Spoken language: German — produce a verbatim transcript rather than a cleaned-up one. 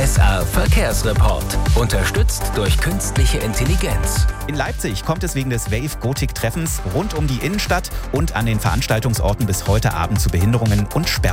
S R Verkehrsreport. Unterstützt durch künstliche Intelligenz. In Leipzig kommt es wegen des Wave-Gotik-Treffens rund um die Innenstadt und an den Veranstaltungsorten bis heute Abend zu Behinderungen und Sperrungen.